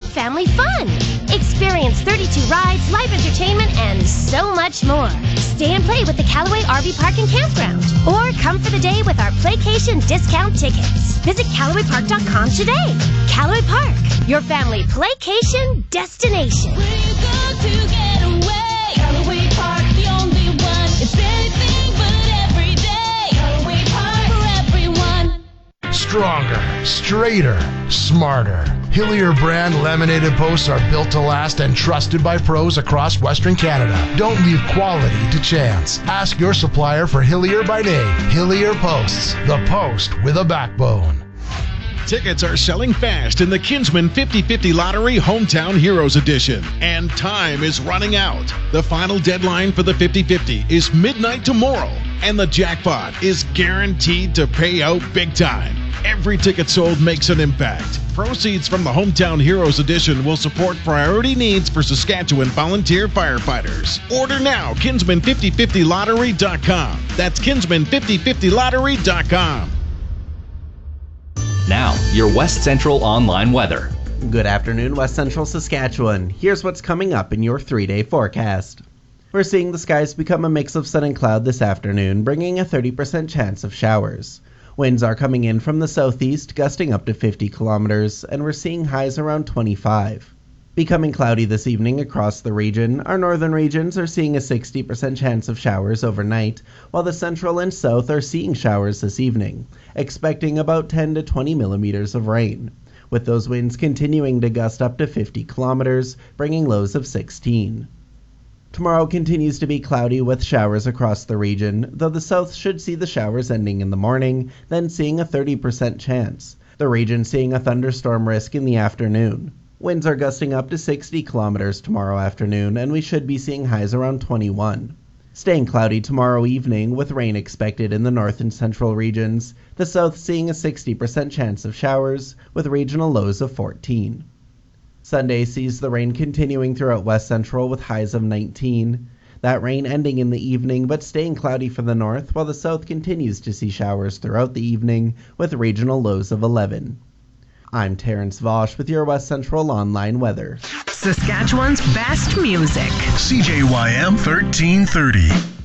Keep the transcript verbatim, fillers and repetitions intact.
family fun. Experience thirty-two rides, live entertainment, and so much more. Stay and play with the Callaway R V Park and Campground. Or come for the day with our Playcation discount tickets. Visit Callaway Park dot com today. Callaway Park, your family Playcation destination. Where you go to get away? Callaway Park, the only one. It's anything but every day. Callaway Park for everyone. Stronger, straighter, smarter. Hillier brand laminated posts are built to last and trusted by pros across Western Canada. Don't leave quality to chance. Ask your supplier for Hillier by name. Hillier Posts, the post with a backbone. Tickets are selling fast in the Kinsman fifty fifty Lottery Hometown Heroes Edition, and time is running out. The final deadline for the fifty fifty is midnight tomorrow, and the jackpot is guaranteed to pay out big time. Every ticket sold makes an impact. Proceeds from the Hometown Heroes Edition will support priority needs for Saskatchewan volunteer firefighters. Order now, Kinsman fifty fifty lottery dot com. That's Kinsman fifty fifty lottery dot com. Now, your West Central online weather. Good afternoon, West Central Saskatchewan. Here's what's coming up in your three-day forecast. We're seeing the skies become a mix of sun and cloud this afternoon, bringing a thirty percent chance of showers. Winds are coming in from the southeast, gusting up to fifty kilometers, and we're seeing highs around twenty-five. Becoming cloudy this evening across the region, our northern regions are seeing a sixty percent chance of showers overnight, while the central and south are seeing showers this evening, expecting about ten to twenty millimeters of rain, with those winds continuing to gust up to fifty kilometers, bringing lows of sixteen. Tomorrow continues to be cloudy with showers across the region, though the south should see the showers ending in the morning, then seeing a thirty percent chance. The region seeing a thunderstorm risk in the afternoon. Winds are gusting up to sixty kilometers tomorrow afternoon, and we should be seeing highs around twenty-one. Staying cloudy tomorrow evening with rain expected in the north and central regions, the south seeing a sixty percent chance of showers with regional lows of fourteen. Sunday sees the rain continuing throughout West Central with highs of nineteen. That rain ending in the evening but staying cloudy for the north, while the south continues to see showers throughout the evening with regional lows of eleven. I'm Terrence Vosch with your West Central online weather. Saskatchewan's best music. C J Y M thirteen thirty.